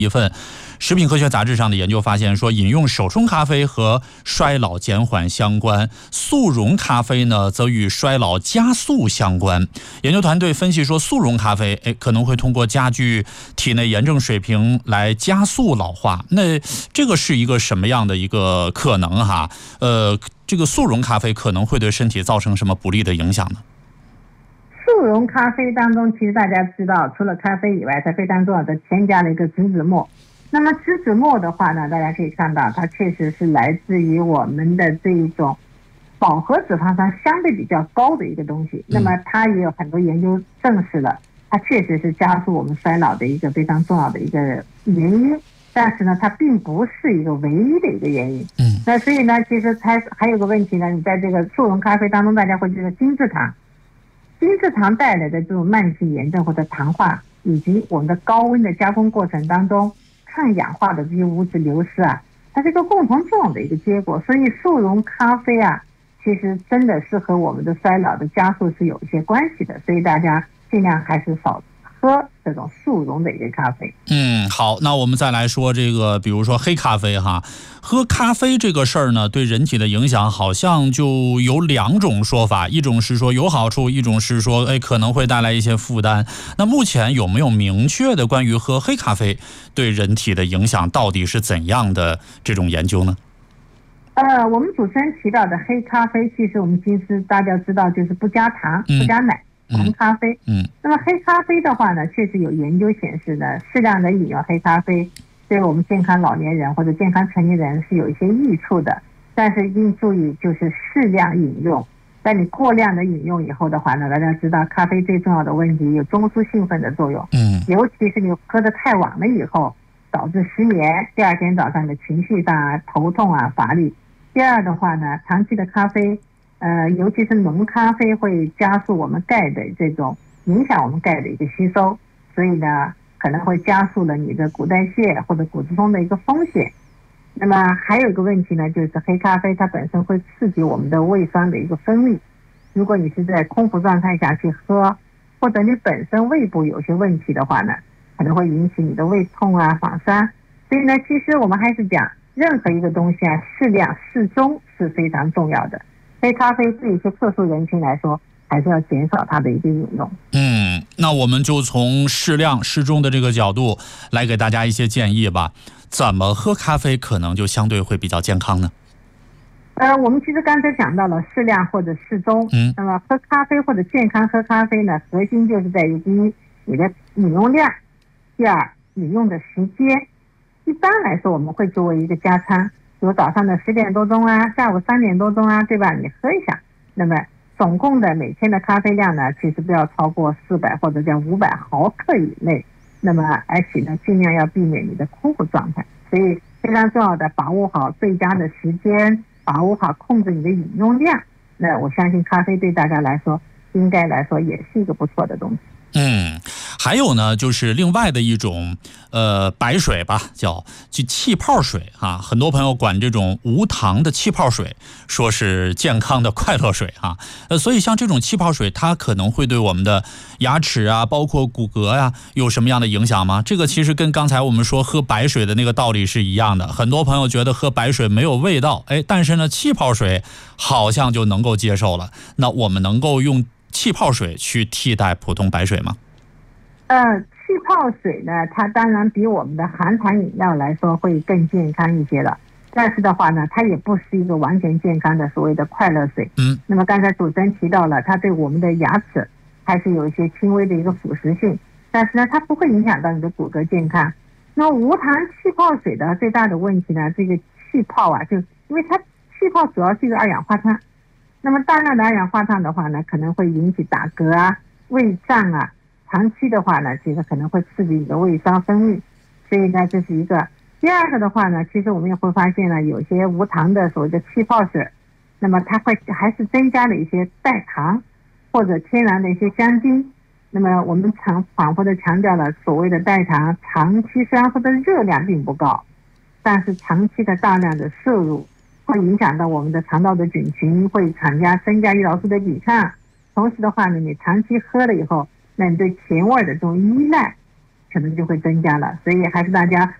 一份食品科学杂志上的研究发现说，饮用手冲咖啡和衰老减缓相关，速溶咖啡呢则与衰老加速相关。研究团队分析说，速溶咖啡可能会通过加剧体内炎症水平来加速老化。那这个是一个什么样的一个可能哈？这个速溶咖啡可能会对身体造成什么不利的影响呢？ 速溶咖啡当中，其实大家知道，除了咖啡以外，它非常重要的添加了一个植脂末。那么植脂末的话呢，大家可以看到，它确实是来自于我们的这一种饱和脂肪酸相对比较高的一个东西。那么它也有很多研究证实了，它确实是加速我们衰老的一个非常重要的一个原因。但是呢，它并不是一个唯一的一个原因。那所以呢，其实它还有个问题呢，你在这个速溶咖啡当中，大家会觉得精制糖。精制糖带来的这种慢性炎症或者糖化，以及我们的高温的加工过程当中抗氧化的这些物质流失啊，它是一个共同作用的一个结果。所以速溶咖啡啊，其实真的是和我们的衰老的加速是有一些关系的，所以大家尽量还是少喝这种速溶的一个咖啡。 好，那我们再来说这个，比如说黑咖啡哈，喝咖啡这个事儿呢，对人体的影响好像就有两种说法，一种是说有好处，一种是说可能会带来一些负担。那目前有没有明确的关于喝黑咖啡对人体的影响到底是怎样的这种研究呢？ 我们主持人提到的黑咖啡，其实我们平时大家知道就是不加糖、不加奶。红咖啡，那么黑咖啡的话呢，确实有研究显示呢，适量的饮用黑咖啡对我们健康老年人或者健康成年人是有一些益处的，但是一定注意就是适量饮用。但你过量的饮用以后的话呢，大家知道咖啡最重要的问题有中枢兴奋的作用，尤其是你喝得太晚了以后，导致失眠，第二天早上的情绪上啊、头痛啊、乏力。第二的话呢，长期的咖啡。尤其是浓咖啡会加速我们钙的这种影响我们钙的一个吸收，所以呢可能会加速了你的骨代谢或者骨质疏松的一个风险。那么还有一个问题呢，就是黑咖啡它本身会刺激我们的胃酸的一个分泌，如果你是在空腹状态下去喝，或者你本身胃部有些问题的话呢，可能会引起你的胃痛啊、反酸。所以呢，其实我们还是讲任何一个东西啊，适量适中是非常重要的。黑咖啡对一些特殊人群来说，还是要减少它的一个饮用。 那我们就从适量适中的这个角度来给大家一些建议吧。怎么喝咖啡可能就相对会比较健康呢？ 我们其实刚才讲到了适量或者适中。那么喝咖啡或者健康喝咖啡呢，核心就是在于第一，你的饮用量；第二，饮用的时间。一般来说，我们会作为一个加餐。比如早上的10点多钟啊，下午3点多钟啊，对吧？你喝一下，那么总共的每天的咖啡量呢，其实不要超过400或者叫500毫克以内。那么而且呢，尽量要避免你的空腹状态。所以非常重要的，把握好最佳的时间，把握好控制你的饮用量。那我相信咖啡对大家来说，应该来说也是一个不错的东西。 还有呢，就是另外的一种白水吧，叫气泡水啊。很多朋友管这种无糖的气泡水说是健康的快乐水啊。所以像这种气泡水，它可能会对我们的牙齿啊，包括骨骼呀，有什么样的影响吗？这个其实跟刚才我们说喝白水的那个道理是一样的。很多朋友觉得喝白水没有味道，但是呢，气泡水好像就能够接受了。那我们能够用气泡水去替代普通白水吗？ 气泡水呢，它当然比我们的含糖饮料来说会更健康一些了，但是的话呢，它也不是一个完全健康的所谓的快乐水。那么刚才主持人提到了，它对我们的牙齿还是有一些轻微的一个腐蚀性，但是呢，它不会影响到你的骨骼健康。那么无糖气泡水的最大的问题呢，这个气泡啊，就因为它气泡主要是一个二氧化碳，那么大量的二氧化碳的话呢，可能会引起打嗝啊、胃胀啊。长期的话呢，其实可能会刺激你的胃酸分泌，所以呢，这是一个。第二个的话呢，其实我们也会发现呢，有些无糖的所谓的气泡水，那么它会还是增加了一些代糖或者天然的一些香精。那么我们反复的强调了，所谓的代糖，长期虽然说的热量并不高，但是长期的大量的摄入会影响到我们的肠道的菌群，会增加胰岛素的抵抗。同时的话呢，你长期喝了以后，那你对甜味的这种依赖可能就会增加了。所以还是大家